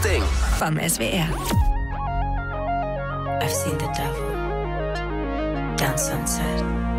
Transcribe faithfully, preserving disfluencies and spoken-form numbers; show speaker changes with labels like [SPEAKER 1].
[SPEAKER 1] Ding
[SPEAKER 2] vom S W R.
[SPEAKER 3] I've seen the devil down sunset.